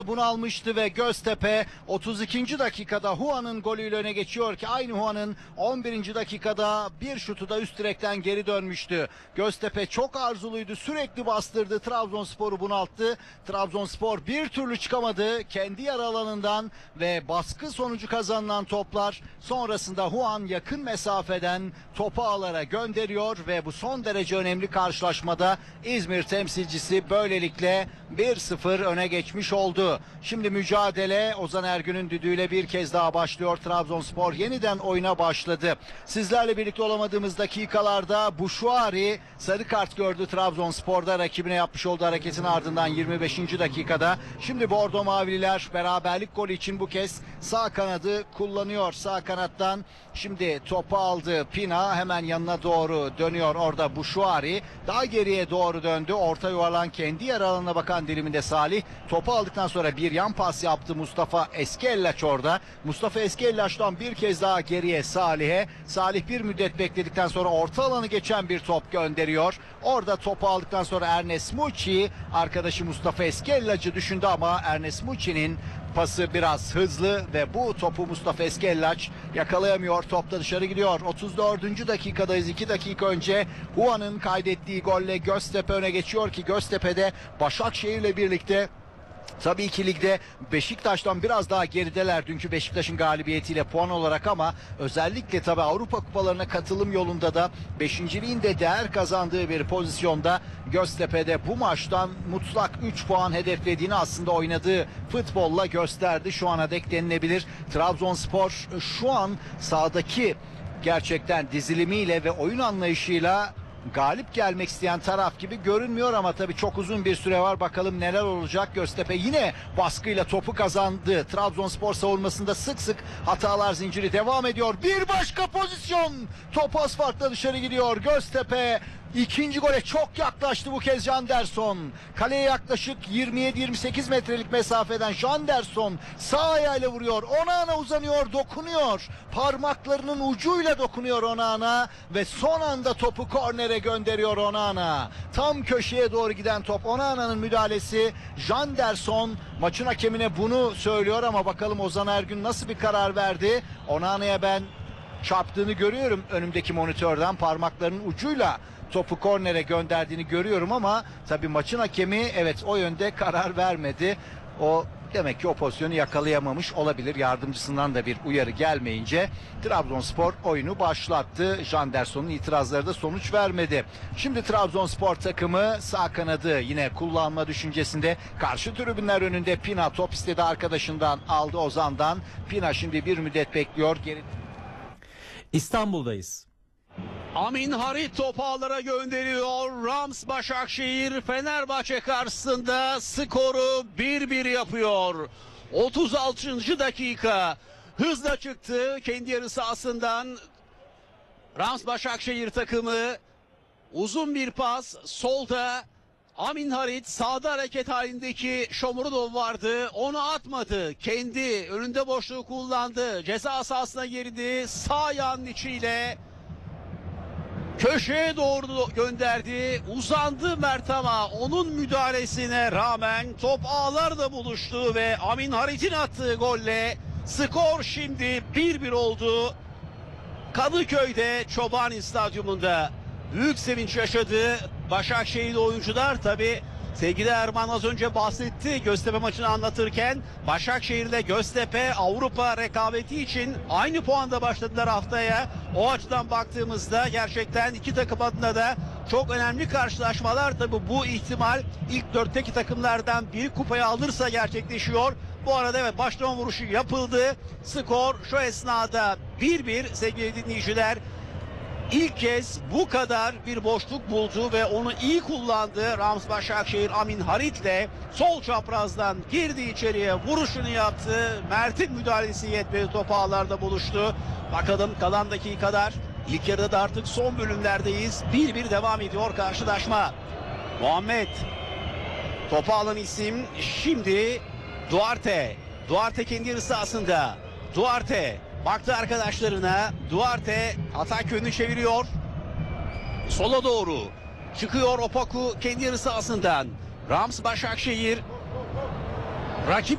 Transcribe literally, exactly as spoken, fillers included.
Bunu almıştı ve Göztepe otuz ikinci dakikada Juan'ın golüyle öne geçiyor ki aynı Juan'ın on birinci dakikada bir şutu da üst direkten geri dönmüştü. Göztepe çok arzuluydu, sürekli bastırdı, Trabzonspor'u bunalttı. Trabzonspor bir türlü çıkamadı kendi yarı alanından ve baskı sonucu kazanılan toplar sonrasında Juan yakın mesafeden topu ağlara gönderiyor ve bu son derece önemli karşılaşmada İzmir temsilcisi böylelikle bir sıfır öne geçmiş oldu. Şimdi mücadele Ozan Ergün'ün düdüğüyle bir kez daha başlıyor. Trabzonspor yeniden oyuna başladı. Sizlerle birlikte olamadığımız dakikalarda Buşuari sarı kart gördü Trabzonspor'da, rakibine yapmış olduğu hareketin ardından yirmi beşinci dakikada. Şimdi Bordo Mavililer beraberlik golü için bu kez sağ kanadı kullanıyor. Sağ kanattan şimdi topu aldı Pina, hemen yanına doğru dönüyor orada Buşuari. Daha geriye doğru döndü. Orta yuvarlan kendi yarı alanına bakan diliminde Salih. Topu aldıktan sonra bir yan pas yaptı Mustafa Eskellaç orada. Mustafa Eskellaç'tan bir kez daha geriye Salih'e. Salih bir müddet bekledikten sonra orta alanı geçen bir top gönderiyor. Orada topu aldıktan sonra Ernest Muçi arkadaşı Mustafa Eskellaç'ı düşündü ama Ernest Muçi'nin pası biraz hızlı ve bu topu Mustafa Eskellaç yakalayamıyor. Top da dışarı gidiyor. otuz dördüncü dakikadayız. iki dakika önce Juan'ın kaydettiği golle Göztepe öne geçiyor ki Göztepe'de Başakşehir'le birlikte tabii ki ligde Beşiktaş'tan biraz daha gerideler dünkü Beşiktaş'ın galibiyetiyle puan olarak, ama özellikle tabii Avrupa kupalarına katılım yolunda da beşinciliğin de değer kazandığı bir pozisyonda Göztepe'de bu maçtan mutlak üç puan hedeflediğini aslında oynadığı futbolla gösterdi şu ana dek denilebilir. Trabzonspor şu an sahadaki gerçekten dizilimiyle ve oyun anlayışıyla galip gelmek isteyen taraf gibi görünmüyor ama tabii çok uzun bir süre var. Bakalım neler olacak. Göztepe yine baskıyla topu kazandı. Trabzonspor savunmasında sık sık hatalar zinciri devam ediyor. Bir başka pozisyon. Top asfaltla dışarı gidiyor. Göztepe İkinci gole çok yaklaştı bu kez Janderson. Kaleye yaklaşık yirmi yedi yirmi sekiz metrelik mesafeden Janderson sağ ayağıyla vuruyor. Onana uzanıyor, dokunuyor. Parmaklarının ucuyla dokunuyor Onana ve son anda topu kornere gönderiyor Onana. Tam köşeye doğru giden top. Onana'nın müdahalesi. Janderson maçın hakemine bunu söylüyor ama bakalım Ozan Ergün nasıl bir karar verdi? Onana'ya ben çarptığını görüyorum önümdeki monitörden, parmaklarının ucuyla topu kornere gönderdiğini görüyorum ama tabii maçın hakemi evet o yönde karar vermedi. O demek ki o pozisyonu yakalayamamış olabilir. Yardımcısından da bir uyarı gelmeyince Trabzonspor oyunu başlattı. Janderson'un itirazları da sonuç vermedi. Şimdi Trabzonspor takımı sağ kanadı yine kullanma düşüncesinde. Karşı tribünler önünde Pina top istedi, arkadaşından aldı Ozan'dan. Pina şimdi bir müddet bekliyor. Geri... İstanbul'dayız. Amin Harit topu ağlara gönderiyor. Rams Başakşehir Fenerbahçe karşısında skoru bir bir yapıyor. otuz altıncı dakika hızla çıktı kendi yarı sahasından. Rams Başakşehir takımı uzun bir pas, solda Amin Harit, sağda hareket halindeki Şomurudov vardı, onu atmadı, kendi önünde boşluğu kullandı, ceza sahasına girdi, sağ ayağının içiyle köşeye doğru gönderdi, uzandı Mert ama onun müdahalesine rağmen top ağlarla buluştu ve Amin Harit'in attığı golle skor şimdi bir bir oldu. Kadıköy'de Çobani Stadyumunda büyük sevinç yaşadı Başakşehirli oyuncular. Tabi sevgili Erman az önce bahsetti Göztepe maçını anlatırken. Başakşehir'le Göztepe Avrupa rekabeti için aynı puanda başladılar haftaya. O açıdan baktığımızda gerçekten iki takım adına da çok önemli karşılaşmalar. Tabi bu ihtimal ilk dörtteki takımlardan biri kupayı alırsa gerçekleşiyor. Bu arada evet, başlama vuruşu yapıldı. Skor şu esnada bir bir sevgili dinleyiciler. İlk kez bu kadar bir boşluk buldu ve onu iyi kullandı. Rams Başakşehir Amin Harit'le sol çaprazdan girdi içeriye, vuruşunu yaptı. Mert'in müdahalesi yetmedi, top ağlarda buluştu. Bakalım kalan dakikalar. İlk yarıda da artık son bölümlerdeyiz. bir bir devam ediyor karşılaşma. Muhammed topu alan isim şimdi Duarte. Duarte kendi yarı sahasında. Duarte baktı arkadaşlarına. Duarte atak yönünü çeviriyor. Sola doğru çıkıyor Opoku kendi yarı sahasından. Rams Başakşehir rakip